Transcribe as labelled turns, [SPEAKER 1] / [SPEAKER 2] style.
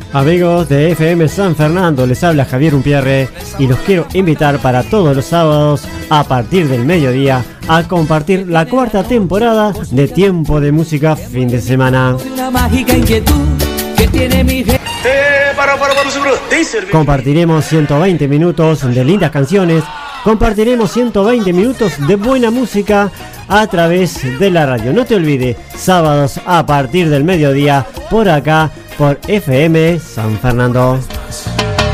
[SPEAKER 1] Amigos de FM San Fernando, les habla Javier Umpierre y los quiero invitar para todos los sábados a partir del mediodía a compartir la cuarta temporada de Tiempo de Música Fin de Semana. Compartiremos 120 minutos de lindas canciones, compartiremos 120 minutos de buena música a través de la radio. No te olvides, sábados a partir del mediodía por acá, por FM San Fernando.